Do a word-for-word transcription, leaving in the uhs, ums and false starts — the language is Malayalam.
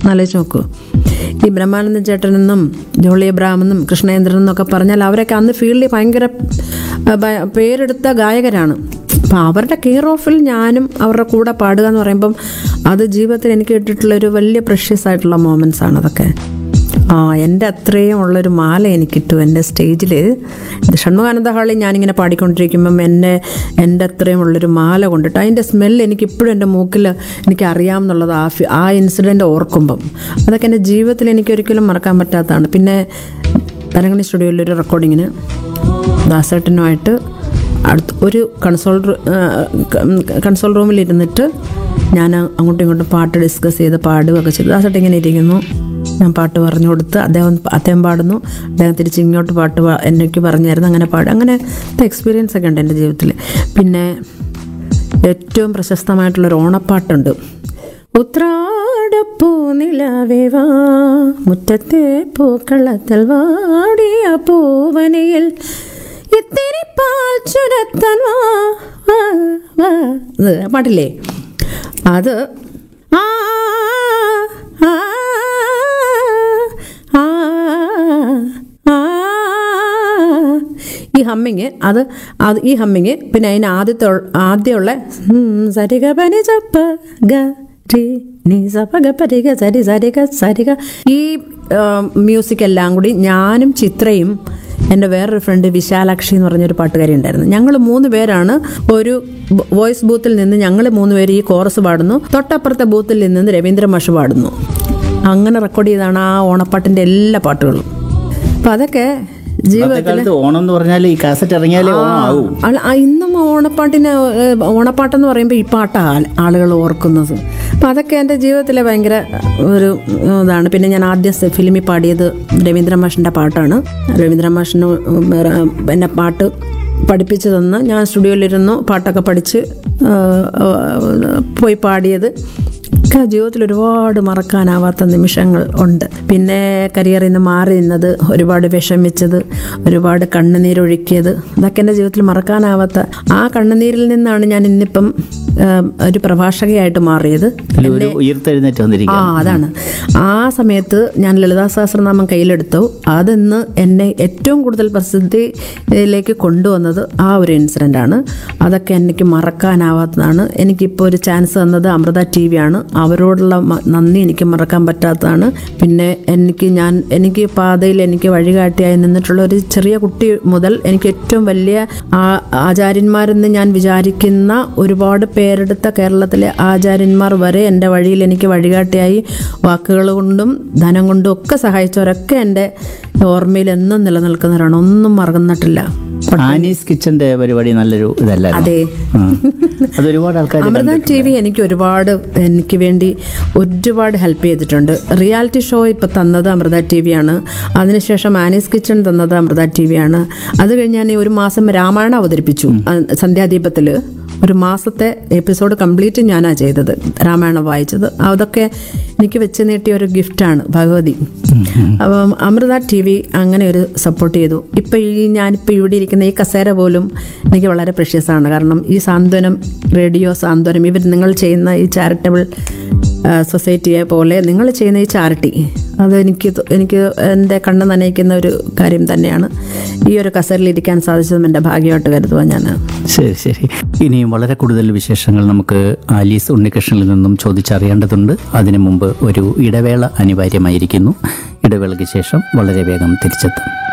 ആലോചിച്ച് നോക്കൂ. ഈ ബ്രഹ്മാനന്ദ ചേട്ടനെന്നും ജോളി എബ്രഹാമെന്നും കൃഷ്ണേന്ദ്രൻ എന്നൊക്കെ പറഞ്ഞാൽ അവരൊക്കെ അന്ന് ഫീൽഡിൽ ഭയങ്കര പേരെടുത്ത ഗായകരാണ്. അപ്പം അവരുടെ കെയർ ഓഫിൽ ഞാനും അവരുടെ കൂടെ പാടുക എന്ന് പറയുമ്പം അത് ജീവിതത്തിൽ എനിക്ക് കിട്ടിയിട്ടുള്ളൊരു വലിയ പ്രഷ്യസ് ആയിട്ടുള്ള മൊമെൻറ്റ്സ് ആണ് അതൊക്കെ. ആ എൻ്റെ അത്രയും ഉള്ളൊരു മാല എനിക്കിട്ടു എൻ്റെ സ്റ്റേജിൽ ഷൺമുഖാനന്ദ ഹാളിൽ ഞാനിങ്ങനെ പാടിക്കൊണ്ടിരിക്കുമ്പം എന്നെ എൻ്റെ അത്രയും ഉള്ളൊരു മാല കൊണ്ടിട്ട് അതിൻ്റെ സ്മെല്ല് എനിക്കിപ്പോഴും എൻ്റെ മൂക്കിൽ എനിക്ക് അറിയാമെന്നുള്ളത് ആ ആ ഇൻസിഡൻറ്റ് ഓർക്കുമ്പം അതൊക്കെ എൻ്റെ ജീവിതത്തിൽ എനിക്കൊരിക്കലും മറക്കാൻ പറ്റാത്തതാണ്. പിന്നെ തരങ്കണി സ്റ്റുഡിയോയിലൊരു റെക്കോർഡിങ്ങിന് ദാസേട്ടനുമായിട്ട് അടുത്ത് ഒരു കൺസോൾ കൺസോൾ റൂമിലിരുന്നിട്ട് ഞാൻ അങ്ങോട്ടും ഇങ്ങോട്ടും പാട്ട് ഡിസ്കസ് ചെയ്ത് പാടുകയൊക്കെ ചെയ്തു. ദാസേട്ടൻ ഇങ്ങനെ ഇരിക്കുന്നു, ഞാൻ പാട്ട് പറഞ്ഞു കൊടുത്ത് അദ്ദേഹം അദ്ദേഹം പാടുന്നു, അദ്ദേഹം തിരിച്ച് ഇങ്ങോട്ട് പാട്ട് എനിക്ക് പറഞ്ഞായിരുന്നു, അങ്ങനെ പാടും. അങ്ങനത്തെ എക്സ്പീരിയൻസ് ഒക്കെ ഉണ്ട് എൻ്റെ ജീവിതത്തിൽ. പിന്നെ ഏറ്റവും പ്രശസ്തമായിട്ടുള്ളൊരു ഓണപ്പാട്ടുണ്ട്. ഉത്രാടപ്പൂ നിലാവേവാ മുറ്റത്തെ പൂക്കളത്തൽ വാടിയ പൂവനയിൽ ഇത്തിരി പാൽ ചുരത്തൻ വാ. പാട്ടില്ലേ അത്? ആ ഈ ഹമ്മിങ് അത് അത് ഈ ഹമ്മിങ് പിന്നെ അതിന് ആദ്യത്തെ ആദ്യമുള്ള സരിക പനി ചപ്പ ഗ രി നി സപ ഗ പരിക സരി സരിക സരിക ഈ മ്യൂസിക് എല്ലാം കൂടി ഞാനും ചിത്രയും എൻ്റെ വേറൊരു ഫ്രണ്ട് വിശാലാക്ഷി എന്ന് പറഞ്ഞൊരു പാട്ടുകാരി ഉണ്ടായിരുന്നു. ഞങ്ങൾ മൂന്ന് പേരാണ് ഒരു വോയിസ് ബൂത്തിൽ നിന്ന് ഞങ്ങൾ മൂന്ന് പേര് ഈ കോറസ് പാടുന്നു, തൊട്ടപ്പുറത്തെ ബൂത്തിൽ നിന്ന് രവീന്ദ്ര മാഷ് പാടുന്നു. അങ്ങനെ റെക്കോർഡ് ചെയ്താണ് ആ ഓണപ്പാട്ടിൻ്റെ എല്ലാ പാട്ടുകളും. അപ്പം അതൊക്കെ ജീവിതത്തിൽ ഓണം എന്ന് പറഞ്ഞാൽ ഈ കാസറ്റ് ഇറങ്ങിയാലേ ഓണമാവും. ഇന്നും ഓണപ്പാട്ടിന് ഓണപ്പാട്ടെന്ന് പറയുമ്പോൾ ഈ പാട്ടാണ് ആളുകൾ ഓർക്കുന്നത്. അപ്പം അതൊക്കെ എൻ്റെ ജീവിതത്തിലെ ഭയങ്കര ഒരു ഇതാണ്. പിന്നെ ഞാൻ ആദ്യം ഫിലിമിൽ പാടിയത് രവീന്ദ്ര മാഷിൻ്റെ പാട്ടാണ്. രവീന്ദ്ര മാഷിന് എന്നെ പാട്ട് പഠിപ്പിച്ചു തന്ന് ഞാൻ സ്റ്റുഡിയോയിലിരുന്നു പാട്ടൊക്കെ പഠിച്ച് പോയി പാടിയത് ജീവിതത്തിൽ ഒരുപാട് മറക്കാനാവാത്ത നിമിഷങ്ങൾ ഉണ്ട്. പിന്നെ കരിയറിൽ നിന്ന് മാറി നിന്നത്, ഒരുപാട് വിഷമിച്ചത്, ഒരുപാട് കണ്ണുനീരൊഴുക്കിയത്, അതൊക്കെ എൻ്റെ ജീവിതത്തിൽ മറക്കാനാവാത്ത. ആ കണ്ണുനീരിൽ നിന്നാണ് ഞാൻ ഇന്നിപ്പം ഒരു പ്രഭാഷകയായിട്ട് മാറിയത്. ആ അതാണ് ആ സമയത്ത് ഞാൻ ലളിതാ സഹസ്രനാമം കയ്യിലെടുത്തു. അതിന്ന് എന്നെ ഏറ്റവും കൂടുതൽ പ്രസിദ്ധിയിലേക്ക് കൊണ്ടുവന്നത് ആ ഒരു ഇൻസിഡൻ്റ് ആണ്. അതൊക്കെ എനിക്ക് മറക്കാനാവാത്തതാണ്. എനിക്കിപ്പോൾ ഒരു ചാൻസ് തന്നത് അമൃത ടി വി ആണ്. അവരോടുള്ള നന്ദി എനിക്ക് മറക്കാൻ പറ്റാത്തതാണ്. പിന്നെ എനിക്ക് ഞാൻ എനിക്ക് പാതയിൽ എനിക്ക് വഴികാട്ടിയായി നിന്നിട്ടുള്ള ഒരു ചെറിയ കുട്ടി മുതൽ എനിക്ക് ഏറ്റവും വലിയ ആചാര്യന്മാരെന്ന് ഞാൻ വിചാരിക്കുന്ന ഒരുപാട് പേരെടുത്ത കേരളത്തിലെ ആചാര്യന്മാർ വരെ എൻ്റെ വഴിയിൽ എനിക്ക് വഴികാട്ടിയായി വാക്കുകൾ കൊണ്ടും ധനം കൊണ്ടും ഒക്കെ സഹായിച്ചവരൊക്കെ എൻ്റെ ഓർമ്മയിൽ എന്നും നിലനിൽക്കുന്നവരാണ്. ഒന്നും മറന്നിട്ടില്ല. ആനീസ് കിച്ചന്റെ പരിപാടി നല്ലൊരു ഇതല്ല? അതെ, അതൊരുപാട് ആൾക്കാർ അമൃത ടി വി എനിക്ക് ഒരുപാട് എനിക്ക് വേണ്ടി ഒരുപാട് ഹെൽപ്പ് ചെയ്തിട്ടുണ്ട്. റിയാലിറ്റി ഷോ ഇപ്പം തന്നത് അമൃത ടി വി ആണ്. അതിനുശേഷം ആനീസ് കിച്ചൺ തന്നത് അമൃത ടി വി ആണ്. അത് കഴിഞ്ഞ് ഞാൻ ഒരു മാസം രാമായണം അവതരിപ്പിച്ചു സന്ധ്യാദീപത്തിൽ. ഒരു മാസത്തെ എപ്പിസോഡ് കംപ്ലീറ്റ് ഞാനാണ് ചെയ്തത്, രാമായണം വായിച്ചത്. അതൊക്കെ എനിക്ക് വെച്ച് നീട്ടിയ ഒരു ഗിഫ്റ്റാണ് ഭഗവതി. അപ്പം അമൃത ടി വി അങ്ങനെ ഒരു സപ്പോർട്ട് ചെയ്തു. ഇപ്പം ഈ ഞാനിപ്പോൾ ഇവിടെ ഇരിക്കുന്ന ഈ കസേര പോലും എനിക്ക് വളരെ പ്രഷ്യസാണ്. കാരണം ഈ സാന്ത്വനം റേഡിയോ സാന്ത്വനം ഇവർ നിങ്ങൾ ചെയ്യുന്ന ഈ ചാരിറ്റബിൾ സൊസൈറ്റിയെ പോലെ നിങ്ങൾ ചെയ്യുന്ന ഈ ചാരിറ്റി അത് എനിക്ക് എനിക്ക് എൻ്റെ കണ്ണ് നനയിക്കുന്ന ഒരു കാര്യം തന്നെയാണ്. ഈ ഒരു കസേരയിലിരിക്കാൻ സാധിച്ചതും എൻ്റെ ഭാഗ്യമായിട്ട് കരുതുവാൻ ഞാൻ. ശരി ശരി ഇനിയും വളരെ കൂടുതൽ വിശേഷങ്ങൾ നമുക്ക് ആലീസ് ഉണ്ണികൃഷ്ണനിൽ നിന്നും ചോദിച്ചറിയേണ്ടതുണ്ട്. അതിനു മുമ്പ് ഒരു ഇടവേള അനിവാര്യമായിരിക്കുന്നു. ഇടവേളയ്ക്ക് ശേഷം വളരെ വേഗം തിരിച്ചെത്തും.